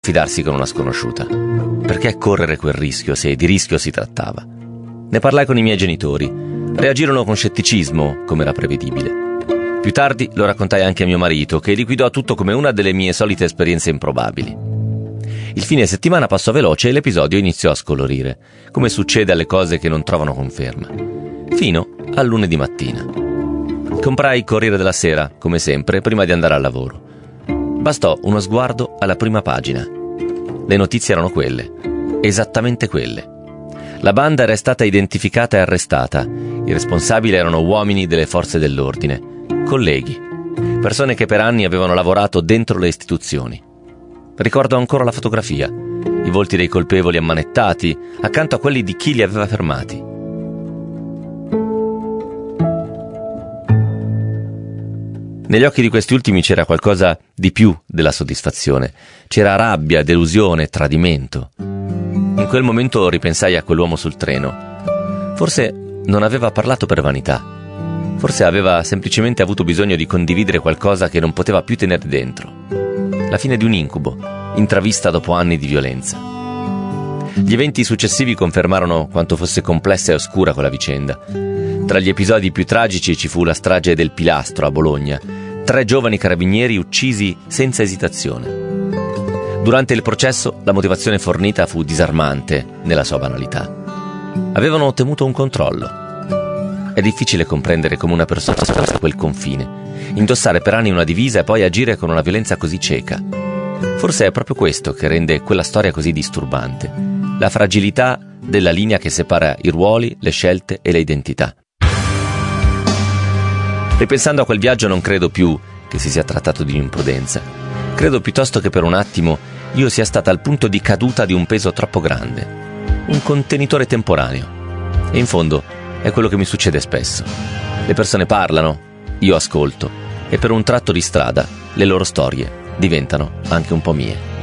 fidarsi con una sconosciuta. Perché correre quel rischio se di rischio si trattava? Ne parlai con i miei genitori. Reagirono con scetticismo, come era prevedibile. Più tardi lo raccontai anche a mio marito, che liquidò tutto come una delle mie solite esperienze improbabili. Il fine settimana passò veloce e l'episodio iniziò a scolorire, come succede alle cose che non trovano conferma. Fino al lunedì mattina. Comprai il Corriere della Sera, come sempre, prima di andare al lavoro. Bastò uno sguardo alla prima pagina. Le notizie erano quelle, esattamente quelle. La banda era stata identificata e arrestata. I responsabili erano uomini delle forze dell'ordine, colleghi, persone che per anni avevano lavorato dentro le istituzioni. Ricordo ancora la fotografia, i volti dei colpevoli ammanettati accanto a quelli di chi li aveva fermati. Negli occhi di questi ultimi c'era qualcosa di più della soddisfazione. C'era rabbia, delusione, tradimento. In quel momento ripensai a quell'uomo sul treno. Forse non aveva parlato per vanità. Forse aveva semplicemente avuto bisogno di condividere qualcosa che non poteva più tenere dentro. La fine di un incubo, intravista dopo anni di violenza. Gli eventi successivi confermarono quanto fosse complessa e oscura quella vicenda. Tra gli episodi più tragici ci fu la strage del Pilastro a Bologna, 3 giovani carabinieri uccisi senza esitazione. Durante il processo la motivazione fornita fu disarmante nella sua banalità. Avevano temuto un controllo. È difficile comprendere come una persona passi quel confine, indossare per anni una divisa e poi agire con una violenza così cieca. Forse è proprio questo che rende quella storia così disturbante, la fragilità della linea che separa i ruoli, le scelte e le identità. Ripensando a quel viaggio non credo più che si sia trattato di un'imprudenza. Credo piuttosto che per un attimo io sia stata al punto di caduta di un peso troppo grande, un contenitore temporaneo. E in fondo è quello che mi succede spesso. Le persone parlano, io ascolto, e per un tratto di strada le loro storie diventano anche un po' mie.